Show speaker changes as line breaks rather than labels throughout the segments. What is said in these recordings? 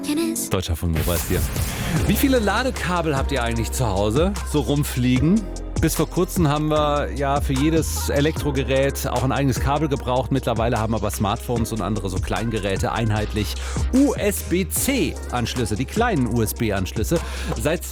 Deutschlandfunk Nova ist hier. Wie viele Ladekabel habt ihr eigentlich zu Hause so rumfliegen? Bis vor kurzem haben wir ja für jedes Elektrogerät auch ein eigenes Kabel gebraucht. Mittlerweile haben aber Smartphones und andere so Kleingeräte einheitlich USB-C-Anschlüsse, die kleinen USB-Anschlüsse. Seit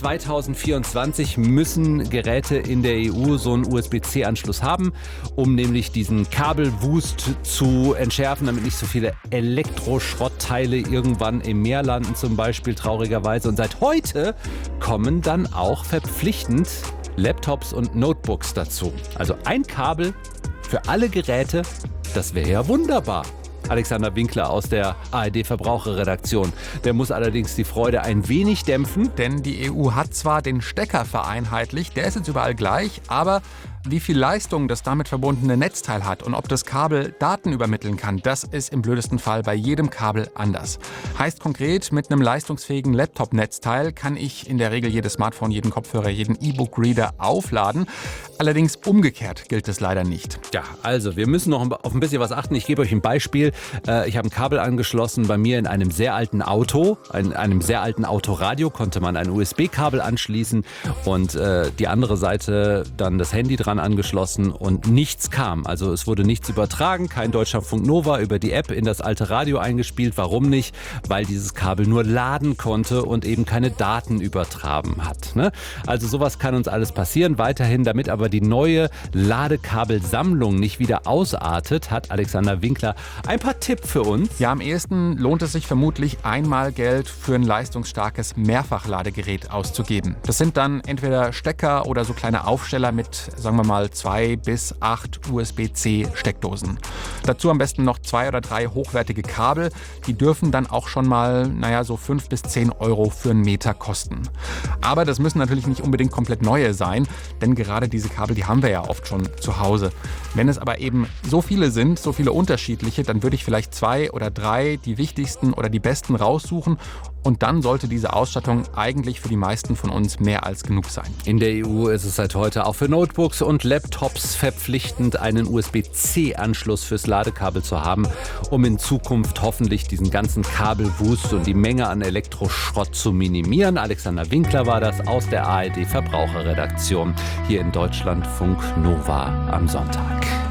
2024 müssen Geräte in der EU so einen USB-C-Anschluss haben, um nämlich diesen Kabelwust zu entschärfen, damit nicht so viele Elektroschrottteile irgendwann im Meer landen, zum Beispiel traurigerweise. Und seit heute kommen dann auch verpflichtend Laptops und Notebooks dazu. Also ein Kabel für alle Geräte, das wäre ja wunderbar. Alexander Winkler aus der ARD-Verbraucherredaktion. Der muss allerdings die Freude ein wenig dämpfen.
Denn die EU hat zwar den Stecker vereinheitlicht, der ist jetzt überall gleich, aber wie viel Leistung das damit verbundene Netzteil hat und ob das Kabel Daten übermitteln kann, das ist im blödesten Fall bei jedem Kabel anders. Heißt konkret, mit einem leistungsfähigen Laptop-Netzteil kann ich in der Regel jedes Smartphone, jeden Kopfhörer, jeden E-Book-Reader aufladen. Allerdings umgekehrt gilt es leider nicht.
Ja, also wir müssen noch auf ein bisschen was achten. Ich gebe euch ein Beispiel. Ich habe ein Kabel angeschlossen bei mir in einem sehr alten Auto. In einem sehr alten Autoradio konnte man ein USB-Kabel anschließen und die andere Seite dann das Handy dran angeschlossen und nichts kam. Also es wurde nichts übertragen, kein Deutschlandfunk Nova über die App in das alte Radio eingespielt. Warum nicht? Weil dieses Kabel nur laden konnte und eben keine Daten übertragen hat. Ne? Also sowas kann uns alles passieren. Weiterhin, damit aber die neue Ladekabelsammlung nicht wieder ausartet, hat Alexander Winkler ein paar Tipps für uns.
Ja, am ehesten lohnt es sich vermutlich, einmal Geld für ein leistungsstarkes Mehrfachladegerät auszugeben. Das sind dann entweder Stecker oder so kleine Aufsteller mit, sagen wir mal, 2 bis 8 USB-C-Steckdosen. Dazu am besten noch 2 oder 3 hochwertige Kabel. Die dürfen dann auch schon mal, so 5 bis 10 Euro für einen Meter kosten. Aber das müssen natürlich nicht unbedingt komplett neue sein, denn gerade diese Kabel, die haben wir ja oft schon zu Hause. Wenn es aber eben so viele sind, so viele unterschiedliche, dann würde ich vielleicht 2 oder 3 die wichtigsten oder die besten raussuchen. Und dann sollte diese Ausstattung eigentlich für die meisten von uns mehr als genug sein.
In der EU ist es seit heute auch für Notebooks und Laptops verpflichtend, einen USB-C-Anschluss fürs Ladekabel zu haben, um in Zukunft hoffentlich diesen ganzen Kabelwust und die Menge an Elektroschrott zu minimieren. Alexander Winkler war das aus der ARD-Verbraucherredaktion hier in Deutschlandfunk Nova am Sonntag.